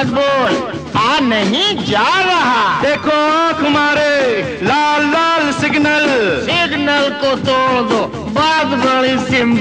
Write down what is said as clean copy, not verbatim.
मत बोल, आ नहीं जा रहा। देखो आँख मारे, लाल लाल सिग्नल। सिग्नल को तोड़ दो, बात बड़ी सिंपल।